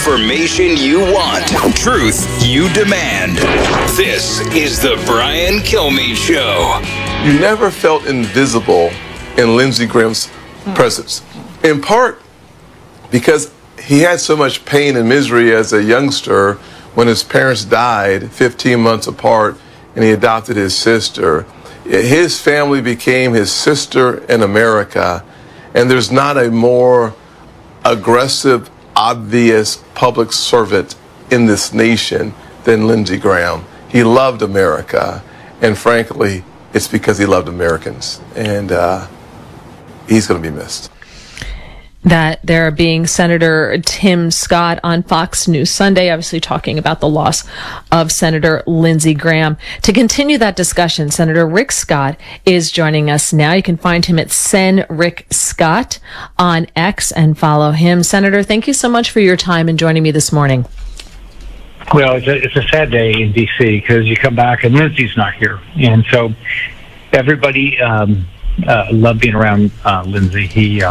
Information you want. Truth you demand. This is the Brian Kilmeade Show. You never felt invisible in Lindsey Graham's presence. In part because he had so much pain and misery as a youngster when his parents died 15 months apart and he adopted his sister. His family became his sister in America, and there's not a more aggressive, obvious public servant in this nation than Lindsey Graham. He loved America, and frankly, it's because he loved Americans, and he's going to be missed. That there being Senator Tim Scott on Fox News Sunday, obviously talking about the loss of Senator Lindsey Graham. To continue that discussion, Senator Rick Scott is joining us now. You can find him at Sen Rick Scott on X and follow him. Senator, thank you so much for your time and joining me this morning. Well, it's a sad day in D.C. because you come back and Lindsey's not here. And so everybody loved being around Lindsey.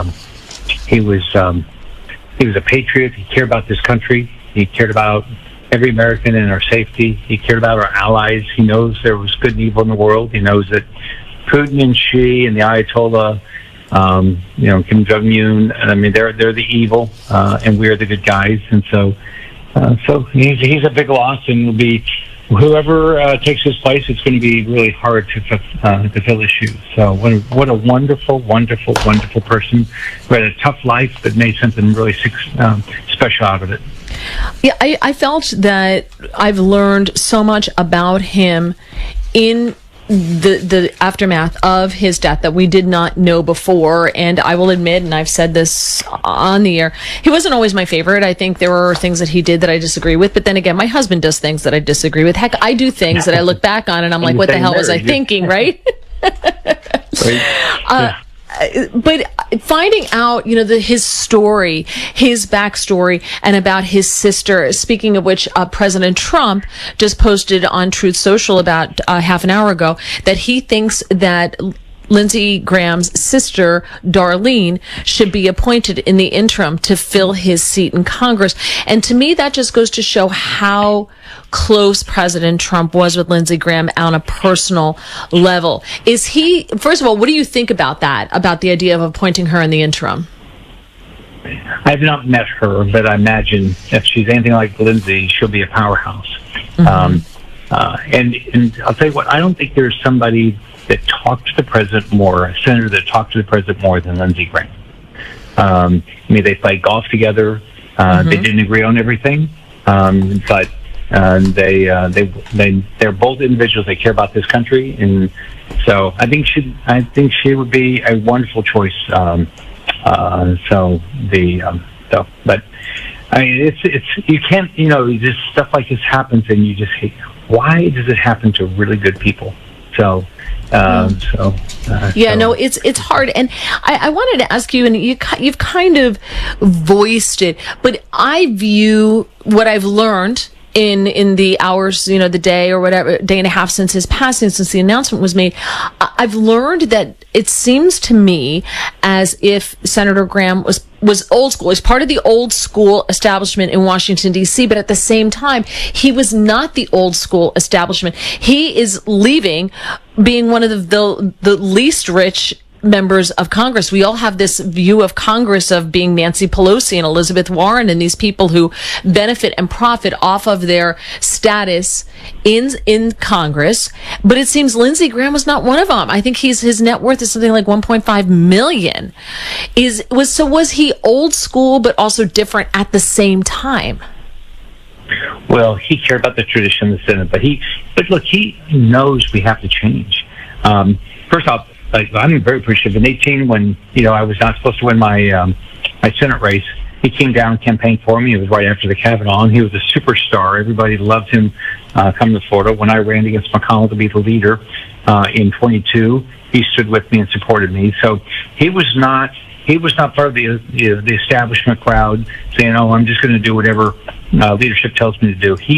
He was a patriot. He cared about this country. He cared about every American and our safety. He cared about our allies. He knows there was good and evil in the world. He knows that Putin and Xi and the Ayatollah, Kim Jong-un, I mean, they're the evil, and we're the good guys. And so he's a big loss, and it'll be whoever takes his place. It's going to be really hard to fill his shoes. So what a wonderful, wonderful, wonderful person who had a tough life but made something really special out of it. Yeah, I felt that I've learned so much about him in the aftermath of his death that we did not know before. And I will admit, and I've said this on the air, he wasn't always my favorite. I think there were things that he did that I disagree with. But then again, my husband does things that I disagree with. Heck, I do things that I look back on and I'm like, what the hell was I thinking, right? But finding out, his story, his backstory, and about his sister, speaking of which, President Trump just posted on Truth Social about half an hour ago that he thinks that Lindsey Graham's sister, Darlene, should be appointed in the interim to fill his seat in Congress. And to me, that just goes to show how close President Trump was with Lindsey Graham on a personal level. First of all, what do you think about that, about the idea of appointing her in the interim? I've not met her, but I imagine if she's anything like Lindsey, she'll be a powerhouse. Mm-hmm. And I'll tell you what, I don't think there's somebody that talked to the president more, a senator that talked to the president more than Lindsey Graham. They played golf together. They didn't agree on everything, but they're both individuals. They care about this country, and so I think she would be a wonderful choice. But I mean, it's you can't, just stuff like this happens, and you just hate. Why does it happen to really good people? It's hard. And I wanted to ask you, and you've kind of voiced it, but I view what I've learned in the hours, the day or whatever, day and a half since his passing, since the announcement was made, I've learned that it seems to me as if Senator Graham was old school. He's part of the old school establishment in Washington, D.C., but at the same time, he was not the old school establishment. He is leaving, being one of the least rich members of Congress. We all have this view of Congress of being Nancy Pelosi and Elizabeth Warren and these people who benefit and profit off of their status in Congress. But it seems Lindsey Graham was not one of them. I think his net worth is something like $1.5 million. Was he old school but also different at the same time? Well, he cared about the tradition of the Senate, but look, he knows we have to change. First off, I'm very appreciative. In 2018, when I was not supposed to win my Senate race, he came down and campaigned for me. It was right after the Kavanaugh, and he was a superstar. Everybody loved him coming to Florida. When I ran against McConnell to be the leader in 22, he stood with me and supported me. So he was not part of the establishment crowd saying, "Oh, I'm just going to do whatever leadership tells me to do." He